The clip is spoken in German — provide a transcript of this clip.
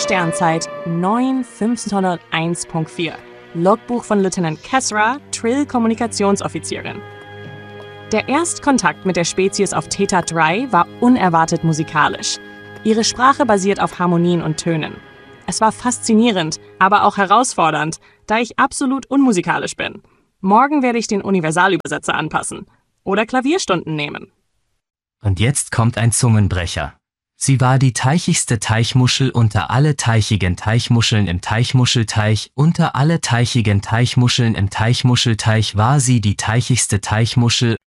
Sternzeit 9501.4. Logbuch von Lieutenant Kesra, Trill-Kommunikationsoffizierin. Der Erstkontakt mit der Spezies auf Theta 3 war unerwartet musikalisch. Ihre Sprache basiert auf Harmonien und Tönen. Es war faszinierend, aber auch herausfordernd, da ich absolut unmusikalisch bin. Morgen werde ich den Universalübersetzer anpassen oder Klavierstunden nehmen. Und jetzt kommt ein Zungenbrecher. Sie war die teichigste Teichmuschel unter alle teichigen Teichmuscheln im Teichmuschelteich. Unter alle teichigen Teichmuscheln im Teichmuschelteich war sie die teichigste Teichmuschel